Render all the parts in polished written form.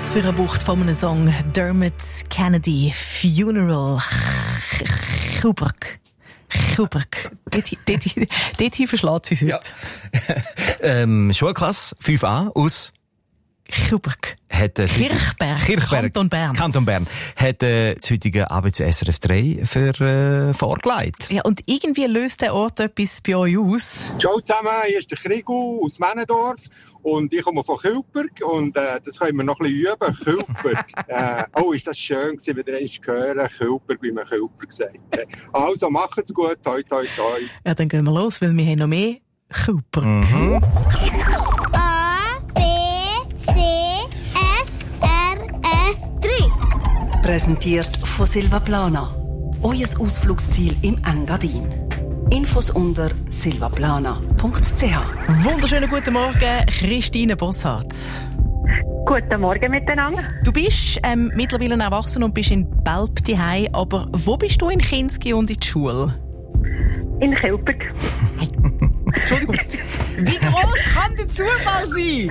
Was für eine Wucht von einem Song. Dermot Kennedy, Funeral. Kubrick. Dort verschlägt sie es heute. Schulklasse 5a aus Kubrick. Kirchberg. Kanton Bern. Hat das heutige ABC SRF 3 für vorgelegt. Ja, und irgendwie löst der Ort etwas bei euch aus. Ciao zusammen, hier ist der Krigu aus Männendorf und ich komme von Kilberg und das können wir noch ein bisschen üben. Kilberg. Ist das schön gewesen, wieder einmal hören, Kilberg, wie man Kilberg gesagt hat. Also, macht's gut, toi, toi, toi. Ja, dann gehen wir los, weil wir haben noch mehr Kilberg. Präsentiert von Silvaplana. Euer Ausflugsziel im Engadin. Infos unter silvaplana.ch. Wunderschönen guten Morgen, Christine Bosshardt. Guten Morgen miteinander. Du bist mittlerweile erwachsen und bist in Belp daheim, aber wo bist du in Kinski und in der Schule? In Kilberg. Entschuldigung. Wie gross kann der Zufall sein?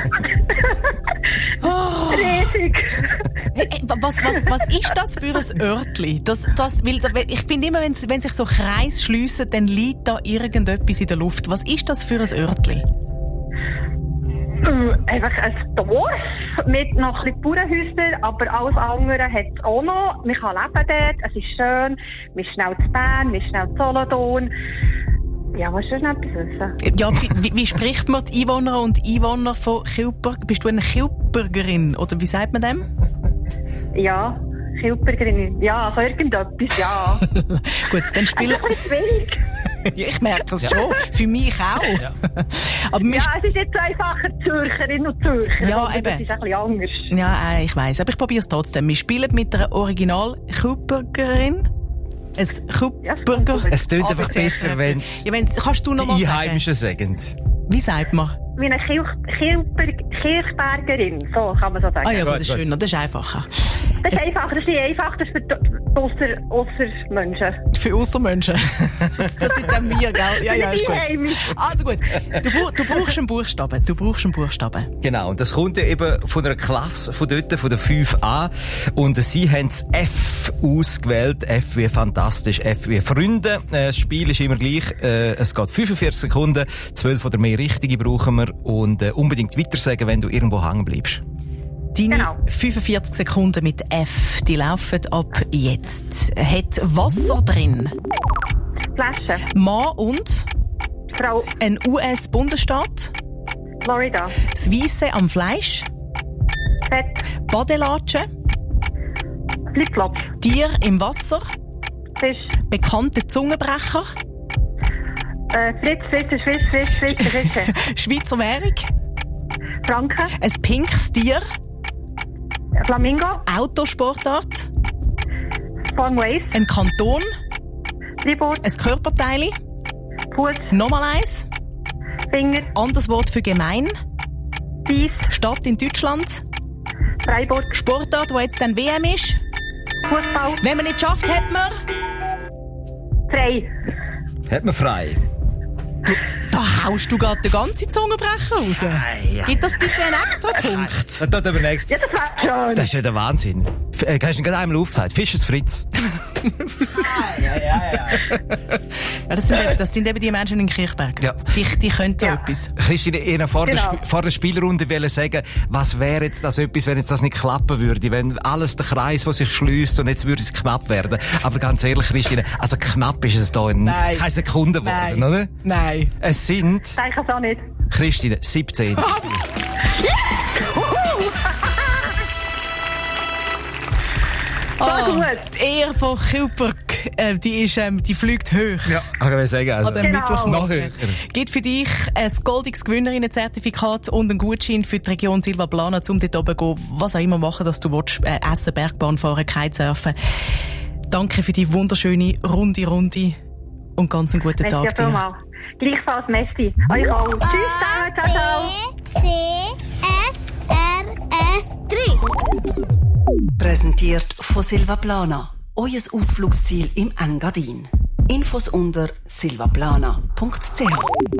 Riesig. Was ist das für ein Örtli? Weil ich finde immer, wenn sich so Kreise schliessen, dann liegt da irgendetwas in der Luft. Was ist das für ein Örtli? Einfach ein Dorf mit noch ein bisschen Bauernhäusern, aber alles andere hat es auch noch. Man kann leben dort, es ist schön, man ist schnell zu Bern, man ist schnell zu Solothurn. Ja, was ist noch etwas wissen? Ja, wie spricht man die Einwohner und Einwohner von Kilberg? Bist du eine Kilbergerin, oder wie sagt man dem? Ja, Kilbergerin. Ja, also irgendetwas, ja. Gut, dann spielen... Das ist schwierig. Ich merke das schon. Für mich auch. Ja, aber es ist nicht so einfacher Zürcherin und Zürcher. Ja, eben. Das ist ein bisschen anders. Ja, ich weiss. Aber ich probiere es trotzdem. Wir spielen mit einer Original-Kilbergerin. Ein Kilberger. Es klingt einfach besser, wenn kannst du noch mal die Einheimischen sagen. Wie sagt man? Wie eine Kirchbergerin, so kann man so sagen. Ah ja, gut, das ist schöner, das ist einfacher. Das ist einfacher, das ist nicht einfach, das ist für Aussermenschen. Für Aussermenschen? Das sind dann wir, gell? Ja, ist gut. Also gut, du brauchst einen Buchstaben. Genau, und das kommt ja eben von einer Klasse von dort, von der 5a. Und sie haben das F ausgewählt. F wie fantastisch, F wie Freunde. Das Spiel ist immer gleich. Es geht 45 Sekunden, 12 oder mehr richtige brauchen wir. Und unbedingt weiter sagen, wenn du irgendwo hängen bleibst. Deine 45 Sekunden mit F, die laufen ab jetzt. Hat Wasser drin? Flasche. Mann und? Frau. Ein US-Bundesstaat? Florida. Das Weisse am Fleisch? Fett. Badelatschen? Flipflops. Tier im Wasser? Fisch. Bekannte Zungenbrecher? Fritz. Schweizer Währung? Franken. Ein pinkes Tier? Flamingo. Autosportart? Formel 1. Ein Kanton? Fribourg. Ein Körperteil? Fuß. Nochmal eins? Finger. Anderes Wort für gemein? Dies. Stadt in Deutschland? Freiburg. Sportart, wo jetzt dann WM ist? Fußball. Wenn man nicht schafft, hat man? Frei. Hat man frei. Da haust du gerade den ganzen Zungenbrecher raus. Ja. Gibt das bitte einen extra Punkt? Ja, das wäre schon. Das ist ja der Wahnsinn. Hast du ihn gerade einmal aufgesagt? Fischers Fritz. Ja, das sind eben die Menschen in Kirchberg. Ja. Die können da etwas. Christine, Ihnen vor der Spielrunde wollen sagen, was wäre jetzt das etwas, wenn jetzt das nicht klappen würde? Wenn alles der Kreis, der sich schließt und jetzt würde es knapp werden. Aber ganz ehrlich, Christine, also knapp ist es da in keine Sekunde geworden, oder? Nein. Es sind... Ich es auch nicht. Christine, 17. Gut. Die Ehre von Kilberg, die fliegt hoch. Ja, kann ich sagen. Also. An dem Mittwochmorgen. Noch höher. Gibt für dich ein goldiges Gewinnerinnenzertifikat und einen Gutschein für die Region Silvaplana, um dort oben zu gehen, was auch immer machen, dass du willst, essen, Bergbahn fahren, Kitesurfen. Danke für die wunderschöne Runde und ganz einen guten Tag dir. Gleichfalls, merci. Euch auch. Tschüss zusammen, ciao. SRF 3. Präsentiert von Silvaplana. Euer Ausflugsziel im Engadin. Infos unter silvaplana.ch.